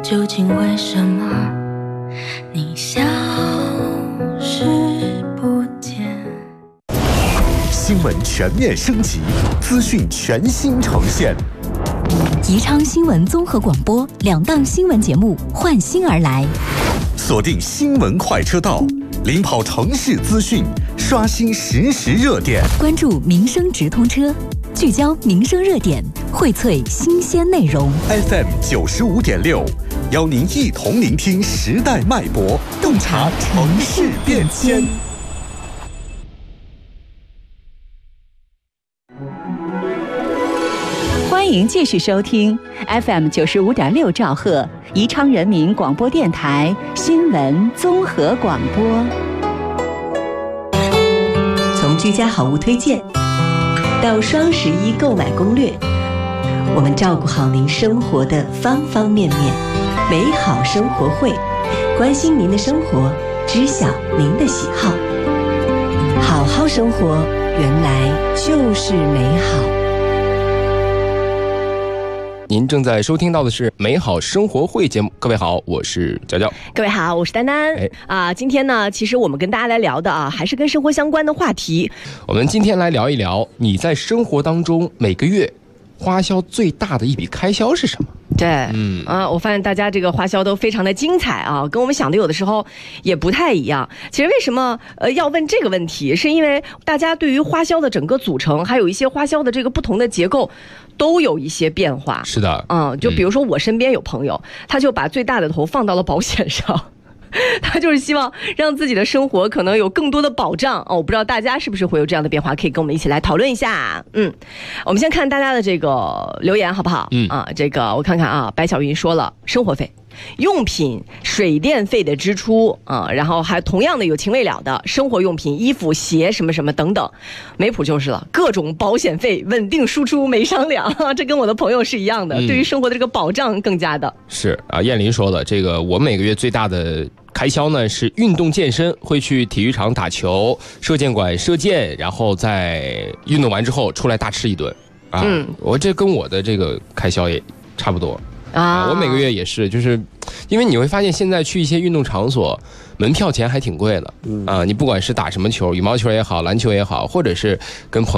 究竟为什么你消失不见？ 新闻全面升级，资讯全新呈现。 宜昌新闻综合广播2档新闻节目换新而来， 锁定新闻快车道，领跑城市资讯，刷新实时热点， 关注民生直通车，聚焦民生热点，荟萃新鲜内容。 FM 95.6，邀您一同聆听时代脉搏，洞察城市变迁。 欢迎继续收听 FM 95.6兆赫宜昌人民广播电台新闻综合广播。 从居家好物推荐到双11购买攻略，我们照顾好您生活的方方面面。美好生活会，关心您的生活，知晓您的喜好。好好生活，原来就是美好。 您正在收听到的是美好生活会节目。各位好，我是娇娇。 各位好，我是丹丹。今天呢，其实我们跟大家来聊的还是跟生活相关的话题。 我们今天来聊一聊你在生活当中每个月花销最大的一笔开销是什么？ 对，我发现大家这个花销都非常的精彩啊，跟我们想的有的时候也不太一样。其实为什么要问这个问题，是因为大家对于花销的整个组成，还有一些花销的这个不同的结构，都有一些变化。 是的， 就比如说我身边有朋友，他就把最大的头放到了保险上。他就是希望让自己的生活可能有更多的保障我不知道大家是不是会有这样的变化，可以跟我们一起来讨论一下。我们先看大家的这个留言好不好？这个我看看白小云说了，生活费、用品、水电费的支出然后还同样的有情未了的生活用品、衣服、鞋什么什么等等，没谱就是了。各种保险费稳定输出没商量这跟我的朋友是一样的，对于生活的这个保障更加的是燕林说了，这个我每个月最大的开销呢是运动健身，会去体育场打球、射箭馆射箭，然后在运动完之后出来大吃一顿我这跟我的这个开销也差不多我每个月也是，就是因为你会发现现在去一些运动场所门票钱还挺贵的你不管是打什么球，羽毛球也好，篮球也好，或者是跟朋友